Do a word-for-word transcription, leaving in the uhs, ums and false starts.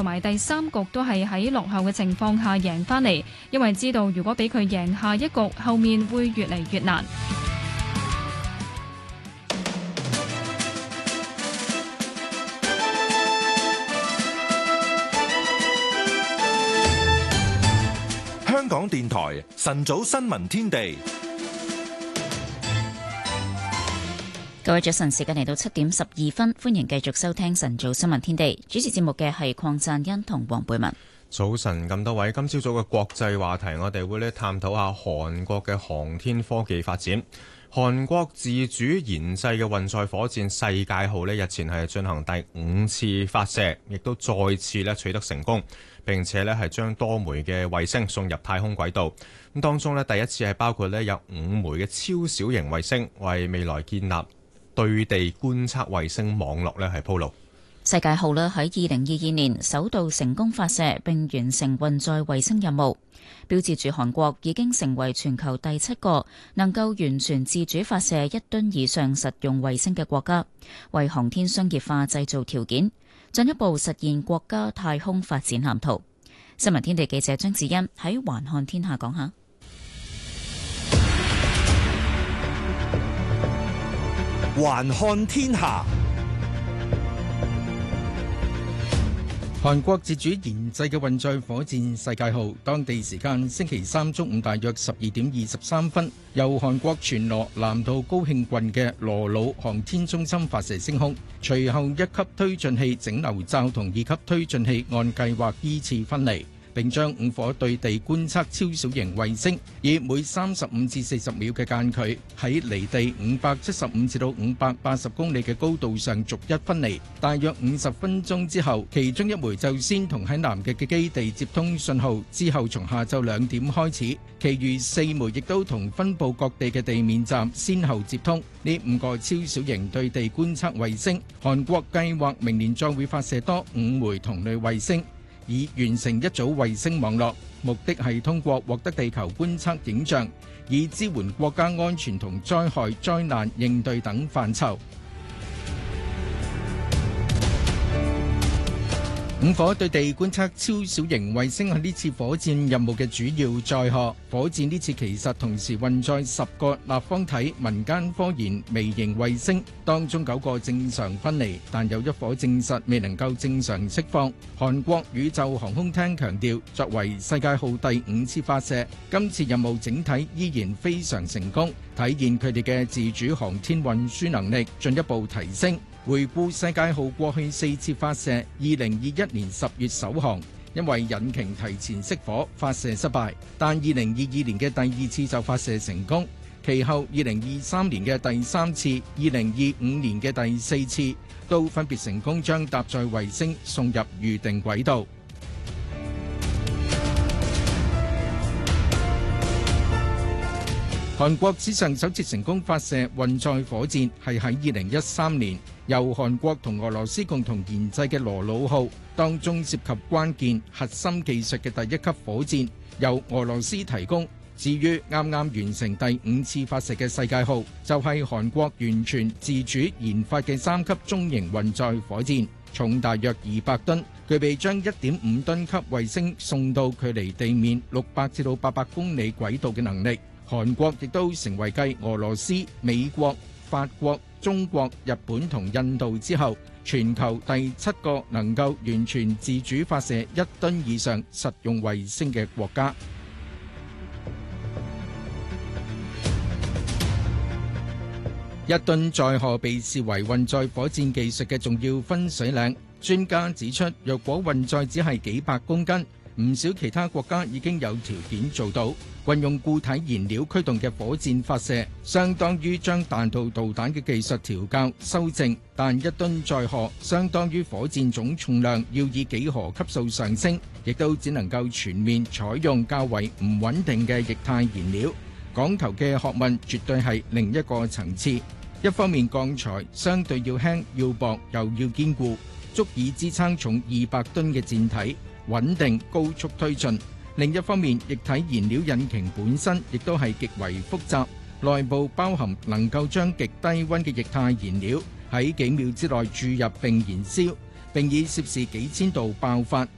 埋第三局都係喺落後嘅情況下贏返嚟，因為知道如果俾佢贏下一局，後面會越嚟越難。 香港電台晨早新聞天地。 各位早晨，時間嚟到七點十二分，歡迎繼續收聽晨早新聞天地。主持節目嘅係鄺贊恩同黃貝文。 早晨咁多位，今朝早嘅國際話題，我哋會咧探討下韓國嘅航天科技發展。韓國自主研製嘅運載火箭世界號咧，日前係進行第五次發射，亦都再次咧取得成功，並且咧係將多枚嘅衛星送入太空軌道。咁當中咧第一次係包括咧有五枚嘅超小型衛星，為未來建立對地觀測衛星網絡咧係鋪路。 世界號咧喺二零二二年首度成功發射並完成運載衛星任務，標誌住韓國已經成為全球第七個能夠完全自主發射一噸以上實用衛星嘅國家，為航天商業化製造條件，進一步實現國家太空發展藍圖。新聞天地記者張子欣喺環看天下講下。 環看天下， 韓國自主研製嘅運載火箭世界號，當地時間星期三中午大約十二點二十三分，由韓國全羅南道高慶郡嘅羅魯航天中心發射升空。隨後一級推進器整流罩同二級推進器按計劃依次分離，並將五顆對地觀測超小型衛星以每三十五至四十秒嘅間距喺離地五百七十五至到五百八十公里嘅高度上逐一分離。大約五十分鐘之後，其中一枚就先同喺南極嘅基地接通信號，之後從下晝兩點開始，其餘四枚亦都同分佈各地嘅地面站先後接通。呢五個超小型對地觀測衛星，韓國計劃明年再會發射多五枚同類衛星，以完成一組衛星網絡，目的係通過獲得地球觀測影像，以支援國家安全同災害災難應對等範疇。五顆對地觀測超小型衛星係呢次火箭任務嘅主要載荷。火箭呢次其實同時運載十個立方體民間科研微型衛星，當中九個正常分離，但有一顆證實未能夠正常釋放。韓國宇宙航空廳強調，作為世界號第五次發射，今次任務整體依然非常成功，體現佢哋嘅自主航天運輸能力進一步提升。回顧世界號過去四次發射，二零二一年十月首航，因為引擎提前熄火，發射失敗，但二零二二年嘅第二次就發射成功。其後二零二三年嘅第三次、二零二五年嘅第四次，都分別成功將搭載衛星送入預定軌道。韓國史上首次成功發射運載火箭係喺二零一三年，由韓國同俄羅斯共同研製嘅羅魯號，當中涉及關鍵核心技術嘅第一級火箭，由俄羅斯提供。至於啱啱完成第五次發射嘅世界號，就係韓國完全自主研發嘅三級中型運載火箭，重大約二百噸，具備將一點五噸級衛星送到距離地面六百至到八百公里軌道嘅能力。韓國亦都成為繼俄羅斯、美國、法國、中國、日本同印度之後，全球第七個能夠完全自主發射一噸以上實用衛星嘅國家。一噸載荷被視為運載火箭技術嘅重要分水嶺。專家指出，若果運載只係幾百公斤，唔少其他國家已經有條件做到。運用固體燃料驅動嘅火箭發射，相當於將彈道導彈嘅技術調校修正，但一噸載荷相當於火箭總重量要以幾何級數上升，亦都只能夠全面採用較為唔穩定嘅液態燃料。講求嘅學問絕對係另一個層次。一方面鋼材相對要輕要薄又要堅固，足以支撐重二百噸嘅箭體，穩定高速推進。另一方面，液體燃料引擎本身亦都係極為複雜，內部包含能夠將極低溫嘅液態燃料喺幾秒之內注入並燃燒，並以攝氏幾千度爆發，